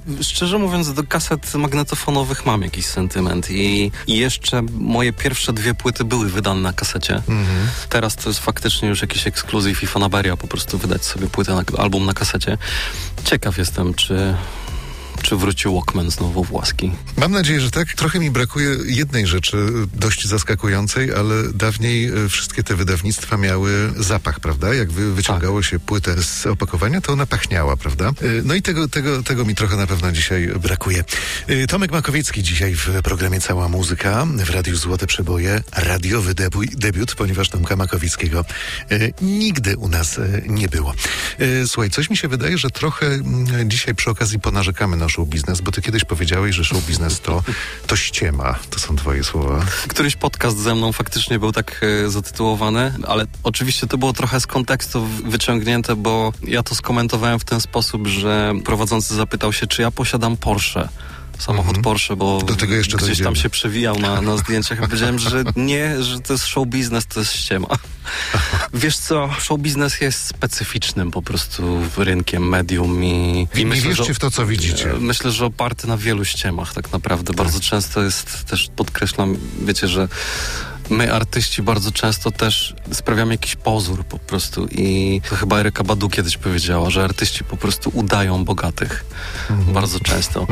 Szczerze mówiąc, do kaset magnetofonowych mam jakiś sentyment i jeszcze moje pierwsze 2 płyty były wydane na kasecie. Teraz to jest faktycznie już jakiś ekskluzyw i fanaberia, po prostu wydać sobie płytę, album na kasecie. Ciekaw jestem, czy wrócił Walkman znowu w łaski. Mam nadzieję, że tak. Trochę mi brakuje jednej rzeczy dość zaskakującej, ale dawniej wszystkie te wydawnictwa miały zapach, prawda? Jak wyciągało się płytę z opakowania, to ona pachniała, prawda? No i tego mi trochę na pewno dzisiaj brakuje. Tomek Makowiecki dzisiaj w programie Cała Muzyka w Radiu Złote Przeboje. Radiowy debiut, ponieważ Tomka Makowieckiego nigdy u nas nie było. Słuchaj, coś mi się wydaje, że trochę dzisiaj przy okazji ponarzekamy na show biznes, bo ty kiedyś powiedziałeś, że show biznes to ściema. To są twoje słowa. Któryś podcast ze mną faktycznie był tak zatytułowany, ale oczywiście to było trochę z kontekstu wyciągnięte, bo ja to skomentowałem w ten sposób, że prowadzący zapytał się, czy ja posiadam Porsche. Samochód Porsche, bo do tego jeszcze gdzieś dojdziemy. Tam się przewijał na zdjęciach. Ja powiedziałem, że nie, że to jest show biznes, to jest ściema. Wiesz co, show biznes jest specyficznym po prostu rynkiem, medium i nie wierzcie w to, co widzicie. Myślę, że oparty na wielu ściemach tak naprawdę. Bardzo często jest też, podkreślam, wiecie, że my, artyści, bardzo często też sprawiamy jakiś pozór po prostu i to chyba Eryka Badu kiedyś powiedziała, że artyści po prostu udają bogatych. Bardzo często.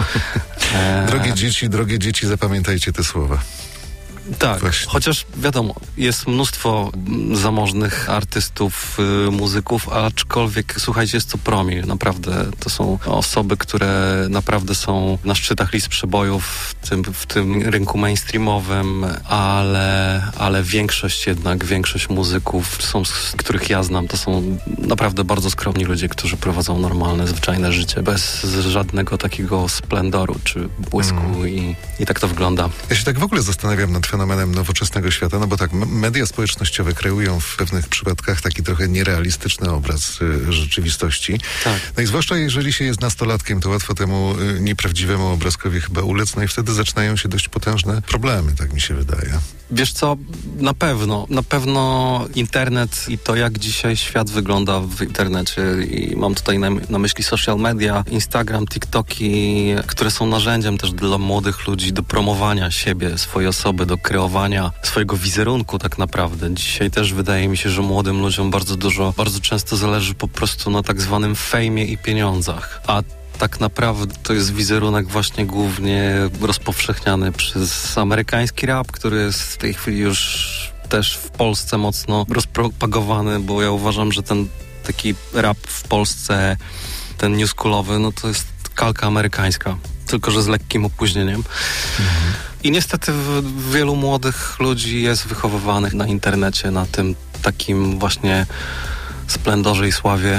Drogie dzieci, zapamiętajcie te słowa. Tak, właśnie. Chociaż wiadomo, jest mnóstwo zamożnych artystów, muzyków, aczkolwiek słuchajcie, jest to promil, naprawdę. To są osoby, które naprawdę są na szczytach list przebojów w tym rynku mainstreamowym, ale większość muzyków, których ja znam, to są naprawdę bardzo skromni ludzie, którzy prowadzą normalne, zwyczajne życie, bez żadnego takiego splendoru czy błysku i tak to wygląda. Ja się tak w ogóle zastanawiam nad fenomenem nowoczesnego świata, no bo tak, media społecznościowe kreują w pewnych przypadkach taki trochę nierealistyczny obraz rzeczywistości. Tak. No i zwłaszcza jeżeli się jest nastolatkiem, to łatwo temu nieprawdziwemu obrazkowi chyba ulec, no i wtedy zaczynają się dość potężne problemy, tak mi się wydaje. Wiesz co, na pewno internet i to, jak dzisiaj świat wygląda w internecie i mam tutaj na myśli social media, Instagram, TikToki, które są narzędziem też dla młodych ludzi do promowania siebie, swojej osoby, do kreowania swojego wizerunku tak naprawdę. Dzisiaj też wydaje mi się, że młodym ludziom bardzo często zależy po prostu na tak zwanym fejmie i pieniądzach, a tak naprawdę to jest wizerunek właśnie głównie rozpowszechniany przez amerykański rap, który jest w tej chwili już też w Polsce mocno rozpropagowany, bo ja uważam, że ten taki rap w Polsce, ten newschoolowy, no to jest kalka amerykańska, tylko że z lekkim opóźnieniem. I niestety wielu młodych ludzi jest wychowywanych na internecie, na tym takim właśnie splendorze i sławie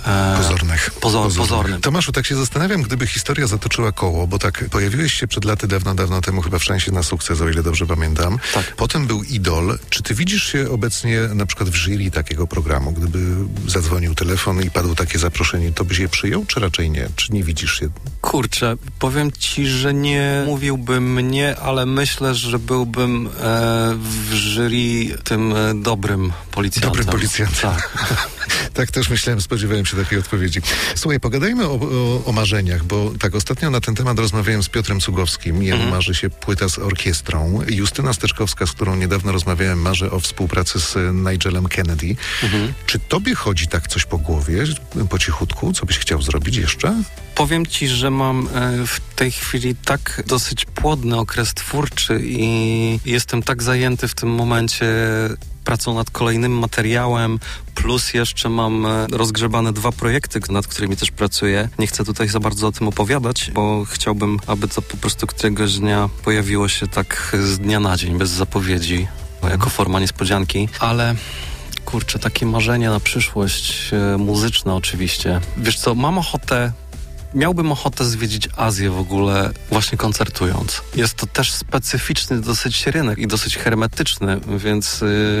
pozornym. Tomaszu, tak się zastanawiam, gdyby historia zatoczyła koło, bo tak pojawiłeś się przed laty dawno temu chyba w Szansie na sukces, o ile dobrze pamiętam. Tak. Potem był Idol. Czy ty widzisz się obecnie na przykład w jury takiego programu? Gdyby zadzwonił telefon i padło takie zaproszenie, to byś je przyjął, czy raczej nie? Czy nie widzisz się? Kurczę, powiem ci, że nie mówiłbym nie, ale myślę, że byłbym w jury tym dobrym policjantem. Dobrym policjantem. Tak. Tak też myślałem, spodziewałem się takiej odpowiedzi. Słuchaj, pogadajmy o marzeniach, bo tak ostatnio na ten temat rozmawiałem z Piotrem Cugowskim. Jemu marzy się płyta z orkiestrą. Justyna Steczkowska, z którą niedawno rozmawiałem, marzy o współpracy z Nigelem Kennedy. Czy tobie chodzi tak coś po głowie, po cichutku? Co byś chciał zrobić jeszcze? Powiem ci, że mam w tej chwili tak dosyć płodny okres twórczy i jestem tak zajęty w tym momencie pracą nad kolejnym materiałem, plus jeszcze mam rozgrzebane 2 projekty, nad którymi też pracuję. Nie chcę tutaj za bardzo o tym opowiadać, bo chciałbym, aby to po prostu któregoś dnia pojawiło się tak z dnia na dzień, bez zapowiedzi, jako forma niespodzianki, ale kurczę, takie marzenia na przyszłość, muzyczne oczywiście. Wiesz co, miałbym ochotę zwiedzić Azję w ogóle właśnie koncertując. Jest to też specyficzny dosyć rynek i dosyć hermetyczny, więc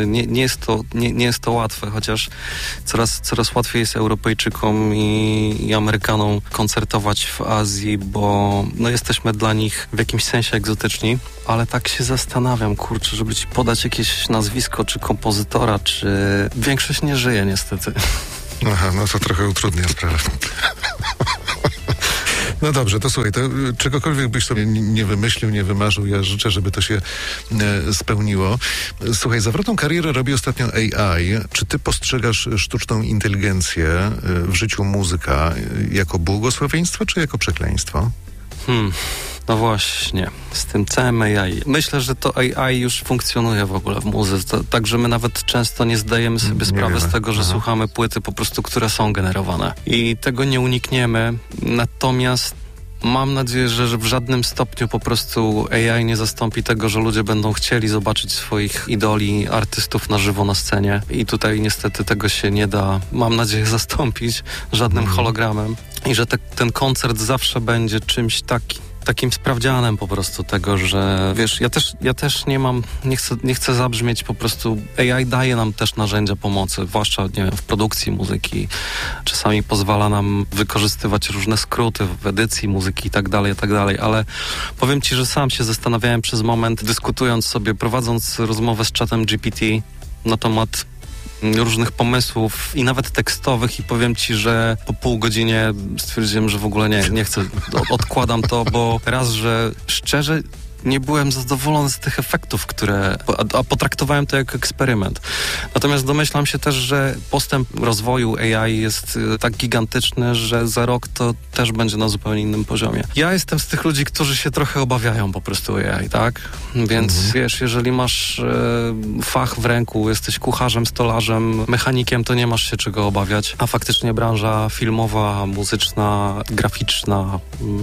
nie jest to łatwe, chociaż coraz łatwiej jest Europejczykom i Amerykanom koncertować w Azji, bo no jesteśmy dla nich w jakimś sensie egzotyczni, ale tak się zastanawiam, kurczę, żeby ci podać jakieś nazwisko, czy kompozytora, czy... Większość nie żyje niestety. Aha, no to trochę utrudnia sprawę. No dobrze, to słuchaj, to czegokolwiek byś sobie nie wymyślił, nie wymarzył, ja życzę, żeby to się spełniło. Słuchaj, zawrotną karierę robi ostatnio AI. Czy ty postrzegasz sztuczną inteligencję w życiu muzyka jako błogosławieństwo, czy jako przekleństwo? No właśnie, z tym całym AI. Myślę, że to AI już funkcjonuje w ogóle w muzyce, także my nawet często nie zdajemy sobie sprawy z tego, że słuchamy płyty po prostu, które są generowane. I tego nie unikniemy, natomiast mam nadzieję, że w żadnym stopniu po prostu AI nie zastąpi tego, że ludzie będą chcieli zobaczyć swoich idoli, artystów na żywo na scenie. I tutaj niestety tego się nie da, mam nadzieję, zastąpić żadnym hologramem. I że ten koncert zawsze będzie czymś takim sprawdzianem po prostu tego, że wiesz, ja też nie chcę zabrzmieć po prostu, AI daje nam też narzędzia pomocy, zwłaszcza, nie wiem, w produkcji muzyki. Czasami pozwala nam wykorzystywać różne skróty w edycji muzyki i tak dalej, ale powiem ci, że sam się zastanawiałem przez moment, dyskutując sobie, prowadząc rozmowę z czatem GPT na temat różnych pomysłów i nawet tekstowych i powiem ci, że po pół godzinie stwierdziłem, że w ogóle nie chcę, odkładam to, bo raz, że szczerze nie byłem zadowolony z tych efektów, a potraktowałem to jako eksperyment. Natomiast domyślam się też, że postęp rozwoju AI jest tak gigantyczny, że za rok to też będzie na zupełnie innym poziomie. Ja jestem z tych ludzi, którzy się trochę obawiają po prostu AI, tak? Więc wiesz, jeżeli masz fach w ręku, jesteś kucharzem, stolarzem, mechanikiem, to nie masz się czego obawiać. A faktycznie branża filmowa, muzyczna, graficzna,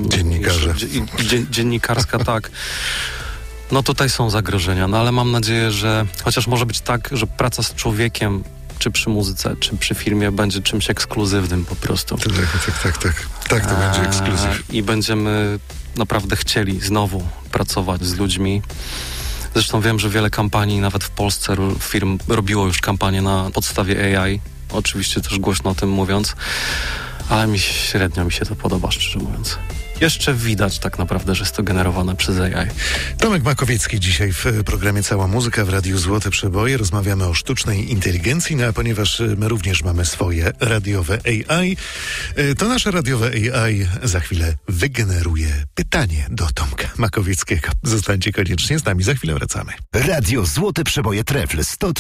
dziennikarska, tak. No tutaj są zagrożenia, no ale mam nadzieję, że chociaż może być tak, że praca z człowiekiem, czy przy muzyce, czy przy filmie będzie czymś ekskluzywnym po prostu. Tak, to będzie ekskluzyw. I będziemy naprawdę chcieli znowu pracować z ludźmi. Zresztą wiem, że wiele kampanii, nawet w Polsce firm robiło już kampanię na podstawie AI. Oczywiście też głośno o tym mówiąc, ale średnio mi się to podoba, szczerze mówiąc. Jeszcze widać tak naprawdę, że jest to generowane przez AI. Tomek Makowiecki dzisiaj w programie Cała Muzyka w Radiu Złote Przeboje. Rozmawiamy o sztucznej inteligencji, no a ponieważ my również mamy swoje radiowe AI, to nasze radiowe AI za chwilę wygeneruje pytanie do Tomka Makowieckiego. Zostańcie koniecznie z nami, za chwilę wracamy. Radio Złote Przeboje Trefl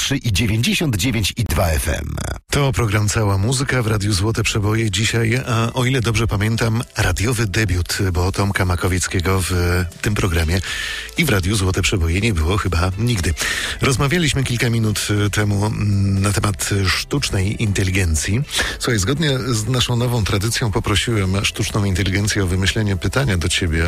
103,99,2 FM. To program Cała Muzyka w Radiu Złote Przeboje. Dzisiaj, o ile dobrze pamiętam, radiowy debiut, bo Tomka Makowieckiego w tym programie i w Radiu Złote Przeboje nie było chyba nigdy. Rozmawialiśmy kilka minut temu na temat sztucznej inteligencji. Słuchaj, zgodnie z naszą nową tradycją poprosiłem sztuczną inteligencję o wymyślenie pytania do ciebie.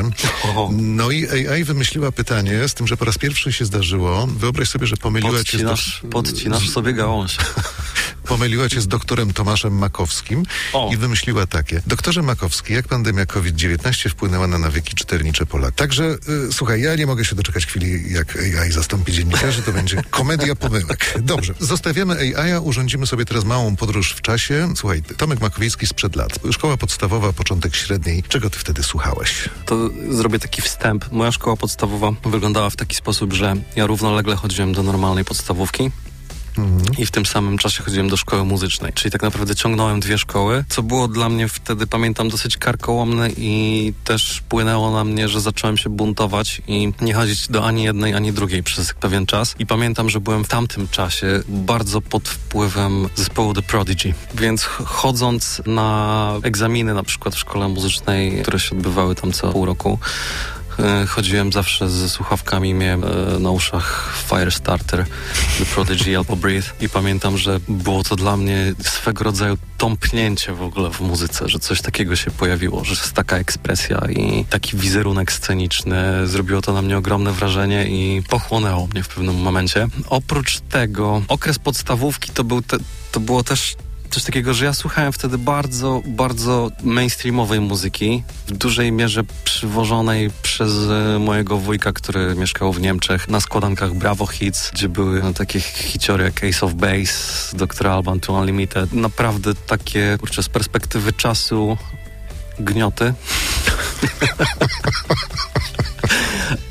No i AI wymyśliła pytanie, z tym, że po raz pierwszy się zdarzyło. Wyobraź sobie, że pomyliła cię Podcinasz sobie gałąź. Pomyliła cię z doktorem Tomaszem Makowskim i wymyśliła takie. Doktorze Makowski, jak pandemia COVID-19 wpłynęła na nawyki czytelnicze Polaków? Także, słuchaj, ja nie mogę się doczekać chwili, jak AI zastąpi dziennikarzy, to będzie komedia pomyłek. Dobrze, zostawiamy AI, urządzimy sobie teraz małą podróż w czasie. Słuchaj, Tomek Makowiecki sprzed lat. Szkoła podstawowa, początek średniej. Czego ty wtedy słuchałeś? To zrobię taki wstęp. Moja szkoła podstawowa wyglądała w taki sposób, że ja równolegle chodziłem do normalnej podstawówki. I w tym samym czasie chodziłem do szkoły muzycznej. Czyli tak naprawdę ciągnąłem dwie szkoły, co było dla mnie wtedy, pamiętam, dosyć karkołomne i też wpłynęło na mnie, że zacząłem się buntować i nie chodzić do ani jednej, ani drugiej przez pewien czas. I pamiętam, że byłem w tamtym czasie bardzo pod wpływem zespołu The Prodigy. Więc chodząc na egzaminy, na przykład w szkole muzycznej, które się odbywały tam co pół roku, chodziłem zawsze ze słuchawkami, miałem na uszach Firestarter, The Prodigy albo Breathe i pamiętam, że było to dla mnie swego rodzaju tąpnięcie w ogóle w muzyce, że coś takiego się pojawiło, że jest taka ekspresja i taki wizerunek sceniczny. Zrobiło to na mnie ogromne wrażenie i pochłonęło mnie w pewnym momencie. Oprócz tego okres podstawówki to było też coś takiego, że ja słuchałem wtedy bardzo, bardzo mainstreamowej muzyki, w dużej mierze przywożonej przez mojego wujka, który mieszkał w Niemczech, na składankach Bravo Hits, gdzie były takie hiciory jak Ace of Base, Dr. Alban to Unlimited. Naprawdę takie, z perspektywy czasu gnioty.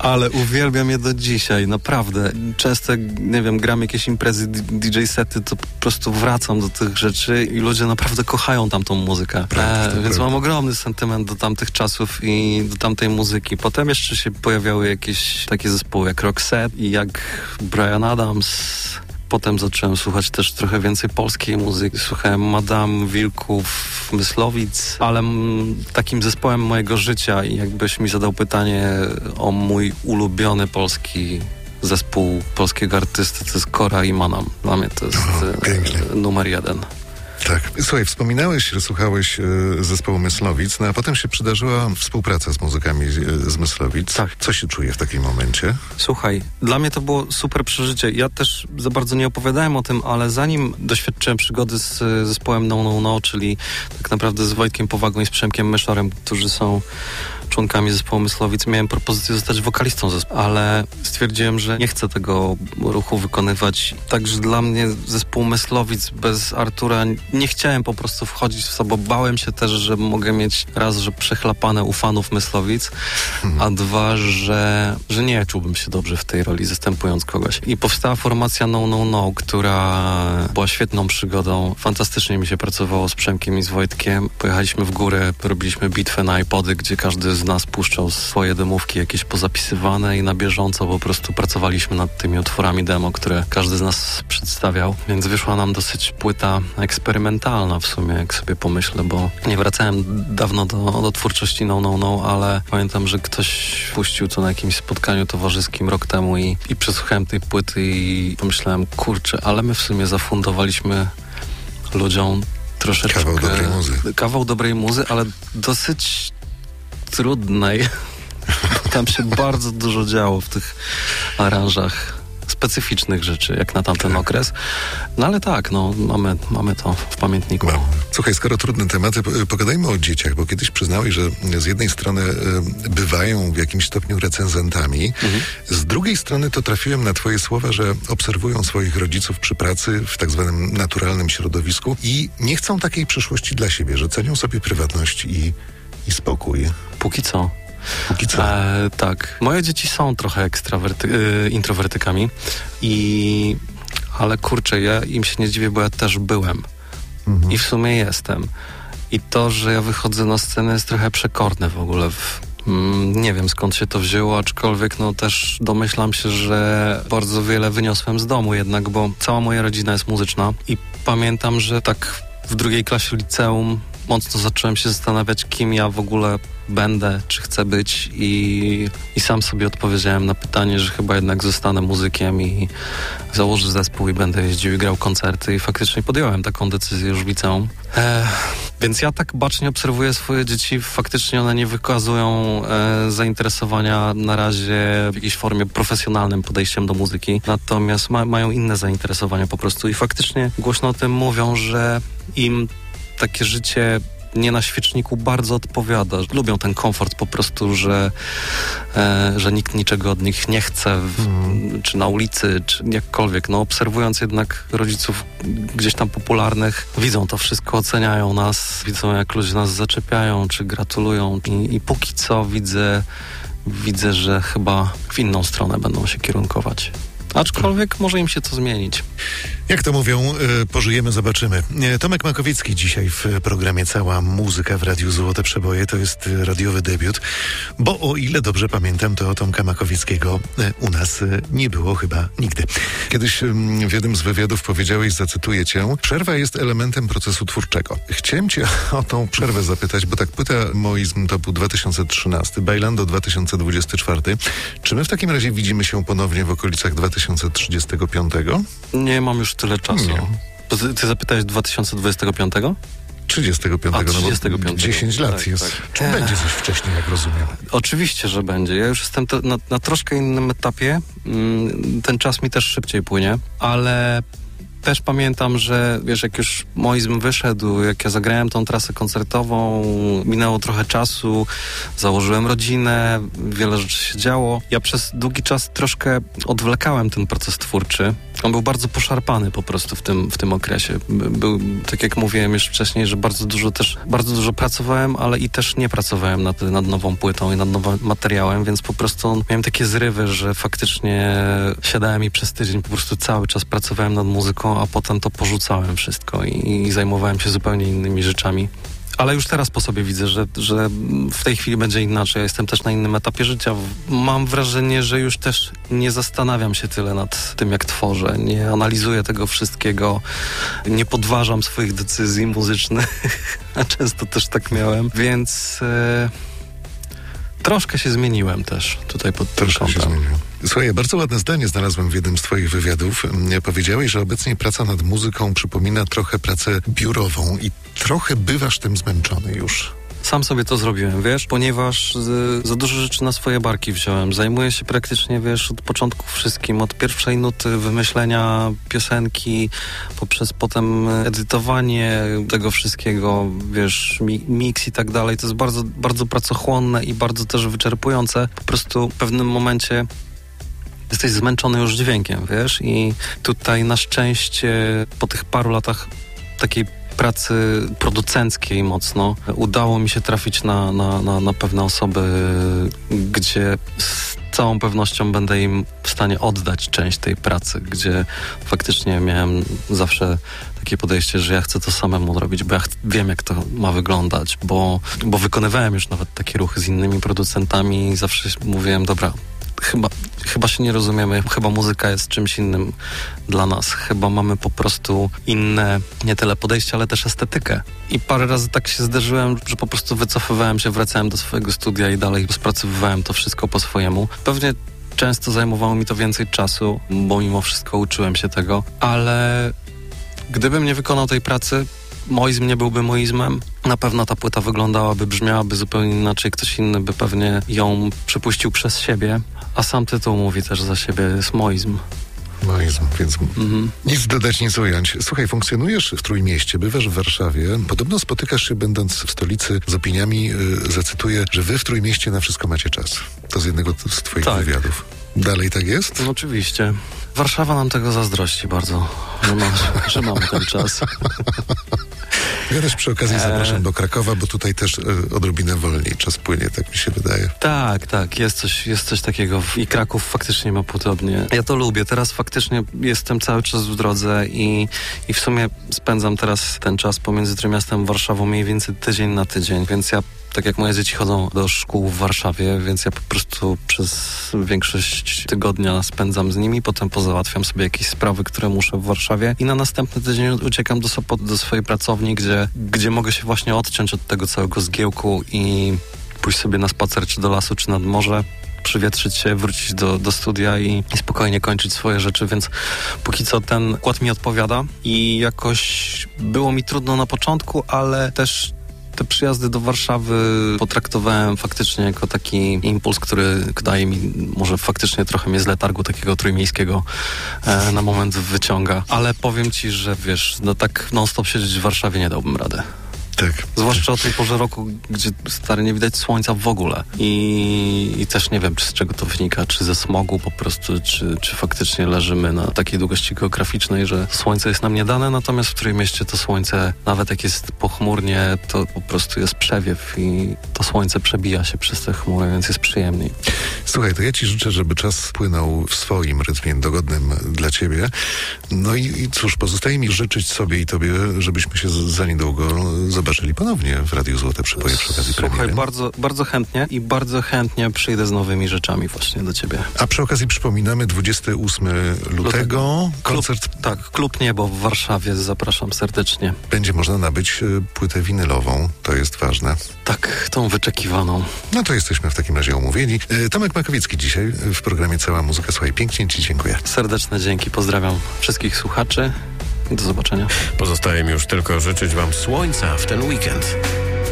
Ale uwielbiam je do dzisiaj, naprawdę. Często, nie wiem, gram jakieś imprezy, DJ sety, to po prostu wracam do tych rzeczy i ludzie naprawdę kochają tamtą muzykę. Więc mam ogromny sentyment do tamtych czasów i do tamtej muzyki. Potem jeszcze się pojawiały jakieś takie zespoły jak Roxette i jak Bryan Adams. Potem zacząłem słuchać też trochę więcej polskiej muzyki. Słuchałem Madame, Wilków, Myslowic, ale takim zespołem mojego życia i jakbyś mi zadał pytanie o mój ulubiony polski zespół polskiego artysty, to jest Kora i Manam. Dla mnie to jest numer 1. Tak. Słuchaj, wspominałeś, że słuchałeś zespołu Myslowic, no a potem się przydarzyła współpraca z muzykami z Myslowic. Tak. Co się czuje w takim momencie? Słuchaj, dla mnie to było super przeżycie. Ja też za bardzo nie opowiadałem o tym, ale zanim doświadczyłem przygody z zespołem No, czyli tak naprawdę z Wojtkiem Powagą i z Przemkiem Myszorem, którzy są członkami zespołu Myslowic, miałem propozycję zostać wokalistą zespołu, ale stwierdziłem, że nie chcę tego ruchu wykonywać. Także dla mnie zespół Myslowic bez Artura nie chciałem po prostu wchodzić w to, bo bałem się też, że mogę mieć raz, że przechlapane u fanów Myslowic, a dwa, że nie czułbym się dobrze w tej roli zastępując kogoś. I powstała formacja No, która była świetną przygodą. Fantastycznie mi się pracowało z Przemkiem i z Wojtkiem. Pojechaliśmy w górę, robiliśmy bitwę na iPody, gdzie każdy z nas puszczał swoje demówki jakieś pozapisywane i na bieżąco po prostu pracowaliśmy nad tymi utworami demo, które każdy z nas przedstawiał. Więc wyszła nam dosyć płyta eksperymentalna w sumie, jak sobie pomyślę, bo nie wracałem dawno do twórczości No, ale pamiętam, że ktoś puścił to na jakimś spotkaniu towarzyskim rok temu i przesłuchałem tej płyty i pomyślałem, kurczę, ale my w sumie zafundowaliśmy ludziom troszeczkę kawał dobrej muzy, ale dosyć trudnej. Tam się bardzo dużo działo w tych aranżach. Specyficznych rzeczy, jak na tamten okres. No ale tak, mamy to w pamiętniku. Słuchaj, skoro trudne tematy, pogadajmy o dzieciach, bo kiedyś przyznałeś, że z jednej strony bywają w jakimś stopniu recenzentami, z drugiej strony to trafiłem na twoje słowa, że obserwują swoich rodziców przy pracy w tak zwanym naturalnym środowisku i nie chcą takiej przyszłości dla siebie, że cenią sobie prywatność i spokój. Póki co. Tak. Moje dzieci są trochę introwertykami ale kurczę, ja im się nie dziwię, bo ja też byłem. I w sumie jestem. I to, że ja wychodzę na scenę jest trochę przekorne w ogóle. Nie wiem, skąd się to wzięło, aczkolwiek też domyślam się, że bardzo wiele wyniosłem z domu jednak, bo cała moja rodzina jest muzyczna i pamiętam, że tak w 2. klasie liceum mocno zacząłem się zastanawiać, kim ja w ogóle będę, czy chcę być i sam sobie odpowiedziałem na pytanie, że chyba jednak zostanę muzykiem i założę zespół i będę jeździł i grał koncerty i faktycznie podjąłem taką decyzję już w liceum. Więc ja tak bacznie obserwuję swoje dzieci, faktycznie one nie wykazują zainteresowania na razie w jakiejś formie profesjonalnym podejściem do muzyki, natomiast mają inne zainteresowania po prostu i faktycznie głośno o tym mówią, że im takie życie nie na świeczniku bardzo odpowiada. Lubią ten komfort po prostu, że nikt niczego od nich nie chce, czy na ulicy, czy jakkolwiek. Obserwując jednak rodziców gdzieś tam popularnych, widzą to wszystko, oceniają nas, widzą jak ludzie nas zaczepiają, czy gratulują i póki co widzę, że chyba w inną stronę będą się kierunkować. Aczkolwiek może im się to zmienić. Jak to mówią, pożyjemy, zobaczymy. Tomek Makowiecki dzisiaj w programie Cała Muzyka w Radiu Złote Przeboje. To jest radiowy debiut, bo o ile dobrze pamiętam, to Tomka Makowieckiego u nas nie było chyba nigdy. Kiedyś w jednym z wywiadów powiedziałeś, zacytuję cię, przerwa jest elementem procesu twórczego. Chciałem cię o tą przerwę zapytać, bo tak płyta Moizm to był 2013, Bailando 2024. Czy my w takim razie widzimy się ponownie w okolicach 2035? Nie mam już tyle czasu. Ty zapytałeś 2025? 35. 35. 10 lat tak, jest. Tak. Czy będzie coś wcześniej, jak rozumiem? Oczywiście, że będzie. Ja już jestem na troszkę innym etapie. Ten czas mi też szybciej płynie, ale też pamiętam, że wiesz, jak już Moizm wyszedł, jak ja zagrałem tą trasę koncertową, minęło trochę czasu, założyłem rodzinę, wiele rzeczy się działo. Ja przez długi czas troszkę odwlekałem ten proces twórczy. On był bardzo poszarpany po prostu w tym okresie. Był, tak jak mówiłem już wcześniej, że bardzo dużo pracowałem, ale i też nie pracowałem nad nową płytą i nad nowym materiałem, więc po prostu miałem takie zrywy, że faktycznie siadałem i przez tydzień po prostu cały czas pracowałem nad muzyką, a potem to porzucałem wszystko i zajmowałem się zupełnie innymi rzeczami. Ale już teraz po sobie widzę, że w tej chwili będzie inaczej. Ja jestem też na innym etapie życia. Mam wrażenie, że już też nie zastanawiam się tyle nad tym, jak tworzę. Nie analizuję tego wszystkiego. Nie podważam swoich decyzji muzycznych. A często też tak miałem. Więc troszkę się zmieniłem też tutaj pod tym kątem. Słuchaj, bardzo ładne zdanie znalazłem w jednym z twoich wywiadów. Powiedziałeś, że obecnie praca nad muzyką przypomina trochę pracę biurową i trochę bywasz tym zmęczony już. Sam sobie to zrobiłem, wiesz, ponieważ za dużo rzeczy na swoje barki wziąłem. Zajmuję się praktycznie, wiesz, od początku wszystkim, od pierwszej nuty, wymyślenia piosenki, poprzez potem edytowanie tego wszystkiego, wiesz, mix i tak dalej. To jest bardzo, bardzo pracochłonne i bardzo też wyczerpujące. Po prostu w pewnym momencie jesteś zmęczony już dźwiękiem, wiesz, i tutaj na szczęście po tych paru latach takiej pracy producenckiej mocno udało mi się trafić na pewne osoby, gdzie z całą pewnością będę im w stanie oddać część tej pracy, gdzie faktycznie miałem zawsze takie podejście, że ja chcę to samemu robić, bo ja wiem, jak to ma wyglądać, bo wykonywałem już nawet takie ruchy z innymi producentami i zawsze mówiłem, dobra, chyba się nie rozumiemy, chyba muzyka jest czymś innym dla nas, chyba mamy po prostu inne, nie tyle podejście, ale też estetykę. I parę razy tak się zdarzyłem, że po prostu wycofywałem się, wracałem do swojego studia i dalej rozpracowywałem to wszystko po swojemu. Pewnie często zajmowało mi to więcej czasu, bo mimo wszystko uczyłem się tego, ale gdybym nie wykonał tej pracy, Moizm nie byłby Moizmem. Na pewno ta płyta wyglądałaby, brzmiałaby zupełnie inaczej. Ktoś inny by pewnie ją przepuścił przez siebie, a sam tytuł mówi też za siebie, jest Moizm. Moizm, więc nic dodać, nic ująć. Słuchaj, funkcjonujesz w Trójmieście, bywasz w Warszawie. Podobno spotykasz się, będąc w stolicy, z opiniami, zacytuję, że wy w Trójmieście na wszystko macie czas. To z jednego z twoich wywiadów. Dalej tak jest? No, oczywiście. Warszawa nam tego zazdrości bardzo, że mamy ten czas. Ja też przy okazji zapraszam do Krakowa, bo tutaj też odrobinę wolniej czas płynie, tak mi się wydaje. Tak, jest coś takiego i Kraków faktycznie ma podobnie. Ja to lubię, teraz faktycznie jestem cały czas w drodze i w sumie spędzam teraz ten czas pomiędzy Trójmiastem a Warszawą mniej więcej tydzień na tydzień, więc ja, tak jak moje dzieci chodzą do szkół w Warszawie, więc ja po prostu przez większość tygodnia spędzam z nimi, potem pozałatwiam sobie jakieś sprawy, które muszę w Warszawie i na następny tydzień uciekam do Sopotu, do swojej pracowni, gdzie mogę się właśnie odciąć od tego całego zgiełku i pójść sobie na spacer, czy do lasu, czy nad morze, przywietrzyć się, wrócić do studia i spokojnie kończyć swoje rzeczy, więc póki co ten układ mi odpowiada i jakoś było mi trudno na początku, ale też te przyjazdy do Warszawy potraktowałem faktycznie jako taki impuls, który daje mi, może faktycznie trochę mnie z letargu takiego trójmiejskiego na moment wyciąga. Ale powiem ci, że wiesz, no tak non-stop siedzieć w Warszawie nie dałbym rady. Tak. Zwłaszcza o tej porze roku, gdzie stary nie widać słońca w ogóle. I też nie wiem, czy z czego to wynika, czy ze smogu po prostu, czy faktycznie leżymy na takiej długości geograficznej, że słońce jest nam nie dane, natomiast w Trójmieście to słońce, nawet jak jest pochmurnie, to po prostu jest przewiew i to słońce przebija się przez te chmury, więc jest przyjemniej. Słuchaj, to ja ci życzę, żeby czas płynął w swoim rytmie dogodnym dla ciebie. No i cóż, pozostaje mi życzyć sobie i tobie, żebyśmy się za niedługo zobaczyli ponownie w Radiu Złote Przeboje przy okazji premiery. Słuchaj, bardzo chętnie i bardzo chętnie przyjdę z nowymi rzeczami właśnie do ciebie. A przy okazji przypominamy 28 lutego koncert. Klub Niebo w Warszawie, zapraszam serdecznie. Będzie można nabyć płytę winylową, to jest ważne. Tak, tą wyczekiwaną. No to jesteśmy w takim razie umówieni. Tomek Makowiecki dzisiaj w programie Cała Muzyka. Słuchaj, pięknie ci dziękuję. Serdeczne dzięki, pozdrawiam wszystkich słuchaczy. Do zobaczenia. Pozostaje mi już tylko życzyć wam słońca w ten weekend.